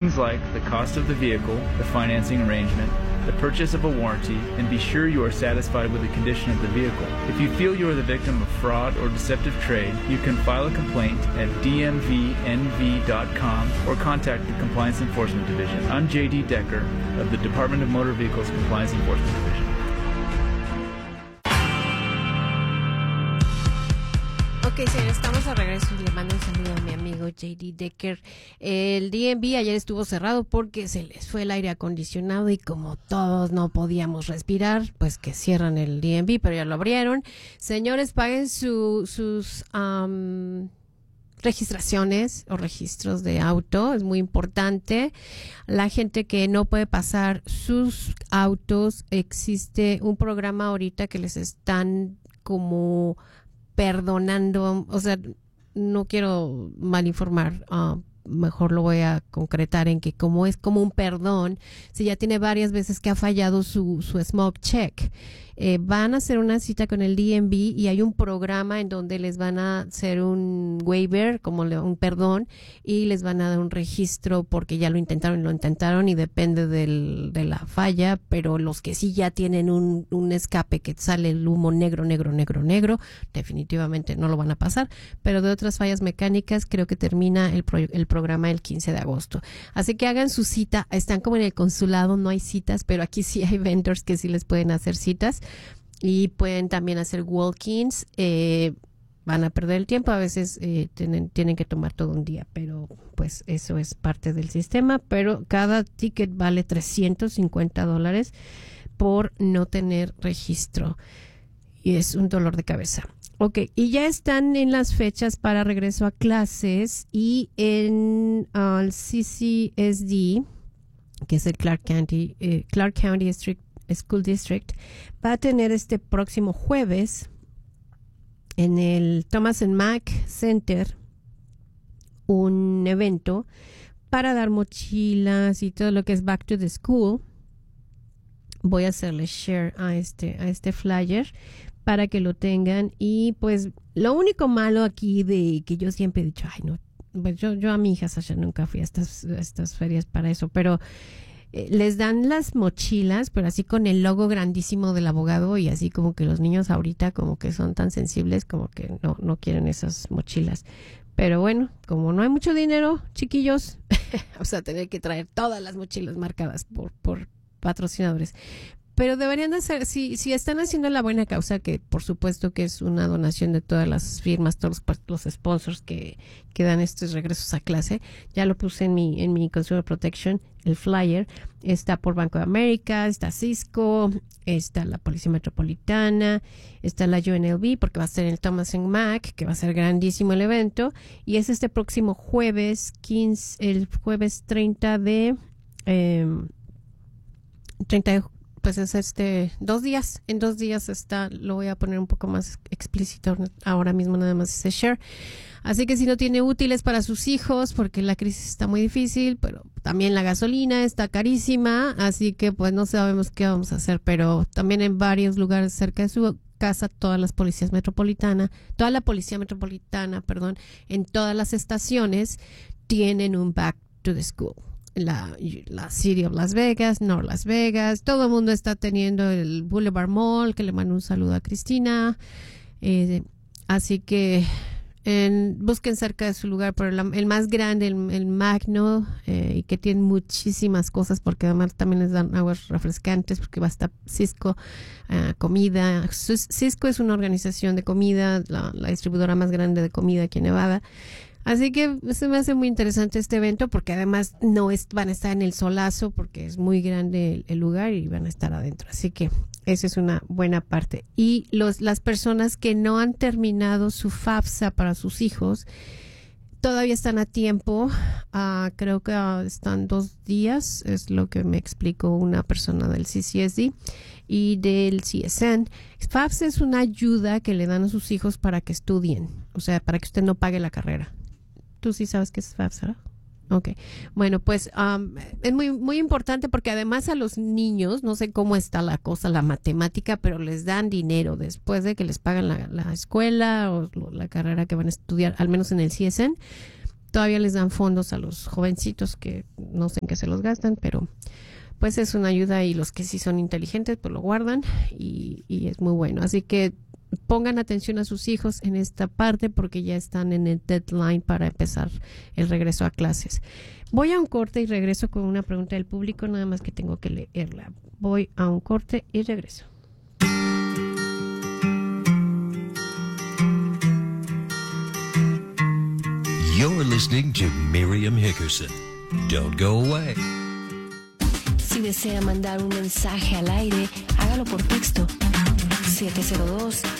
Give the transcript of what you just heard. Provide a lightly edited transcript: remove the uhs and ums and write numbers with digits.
things like the cost of the vehicle, the financing arrangement, the purchase of a warranty, and be sure you are satisfied with the condition of the vehicle. If you feel you are the victim of fraud or deceptive trade, you can file a complaint at dmvnv.com or contact the Compliance Enforcement Division. I'm J.D. Decker of the Department of Motor Vehicles Compliance Enforcement Division. Ok, señores, estamos a regreso y le mando un saludo a mi amigo J.D. Decker. El DMV ayer estuvo cerrado porque se les fue el aire acondicionado y como todos no podíamos respirar, pues que cierran el DMV, pero ya lo abrieron. Señores, paguen sus registraciones o registros de auto, es muy importante. La gente que no puede pasar sus autos, existe un programa ahorita que les están como perdonando, o sea, no quiero malinformar, mejor lo voy a concretar en que como es como un perdón, si ya tiene varias veces que ha fallado su smoke check, van a hacer una cita con el DMV y hay un programa en donde les van a hacer un waiver, como un perdón, y les van a dar un registro porque ya lo intentaron y depende de la falla, pero los que sí ya tienen un escape que sale el humo negro, definitivamente no lo van a pasar, pero de otras fallas mecánicas creo que termina el programa el 15 de agosto. Así que hagan su cita, están como en el consulado, no hay citas, pero aquí sí hay vendors que sí les pueden hacer citas. Y pueden también hacer walk-ins, van a perder el tiempo, a veces tienen que tomar todo un día, pero pues eso es parte del sistema, pero cada ticket vale $350 por no tener registro y es un dolor de cabeza. Ok, y ya están en las fechas para regreso a clases y en el CCSD, que es el Clark County School District, va a tener este próximo jueves en el Thomas and Mack Center un evento para dar mochilas y todo lo que es Back to the School. Voy a hacerle share a este flyer para que lo tengan. Y pues lo único malo aquí de que yo siempre he dicho, ay no, pues yo a mi hija Sasha nunca fui a estas ferias para eso, pero les dan las mochilas, pero así con el logo grandísimo del abogado y así como que los niños ahorita como que son tan sensibles como que no quieren esas mochilas. Pero bueno, como no hay mucho dinero, chiquillos, vamos a tener que traer todas las mochilas marcadas por patrocinadores. Pero deberían de hacer, si están haciendo la buena causa, que por supuesto que es una donación de todas las firmas, todos los sponsors que dan estos regresos a clase. Ya lo puse en mi Consumer Protection, el flyer. Está por Banco de América, está Cisco, está la Policía Metropolitana, está la UNLV, porque va a ser el Thomas and Mack, que va a ser grandísimo el evento. Y es este próximo jueves, el jueves 30 de... 30 de pues es 2 días. En 2 días lo voy a poner un poco más explícito ahora mismo, nada más ese share. Así que si no tiene útiles para sus hijos, porque la crisis está muy difícil, pero también la gasolina está carísima, así que pues no sabemos qué vamos a hacer, pero también en varios lugares cerca de su casa, toda la policía metropolitana, en todas las estaciones tienen un Back to the School. La City of Las Vegas, North Las Vegas, todo el mundo está teniendo el Boulevard Mall, que le mando un saludo a Cristina, así que busquen cerca de su lugar, pero el más grande, el Magno, y que tiene muchísimas cosas, porque además también les dan aguas refrescantes, porque va a estar Cisco, comida. Cisco es una organización de comida, la distribuidora más grande de comida aquí en Nevada. Así que se me hace muy interesante este evento, porque además van a estar en el solazo, porque es muy grande el lugar y van a estar adentro. Así que esa es una buena parte. Y las personas que no han terminado su FAFSA para sus hijos, todavía están a tiempo. Creo que están 2 días, es lo que me explicó una persona del CCSD y del CSN. FAFSA es una ayuda que le dan a sus hijos para que estudien, o sea, para que usted no pague la carrera. Tú sí sabes qué es FAFSA. Ok, bueno, pues es muy, muy importante, porque además a los niños, no sé cómo está la cosa, la matemática, pero les dan dinero después de que les pagan la escuela o la carrera que van a estudiar, al menos en el CSN. todavía les dan fondos a los jovencitos que no sé en qué se los gastan, pero pues es una ayuda, y los que sí son inteligentes pues lo guardan y es muy bueno. Así que pongan atención a sus hijos en esta parte porque ya están en el deadline para empezar el regreso a clases. Voy a un corte y regreso con una pregunta del público, nada más que tengo que leerla. Voy a un corte y regreso. You're listening to Miriam Hickerson. Don't go away. Si desea mandar un mensaje al aire, hágalo por texto 702